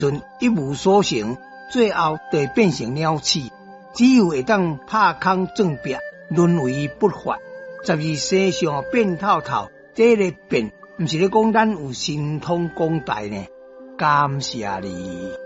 阵一无所成，最后就会变成鸟鼠。只有会当拍空正壁，沦为不法。12世上变透透，这个变，毋是咧讲咱有神通广大呢。感谢你。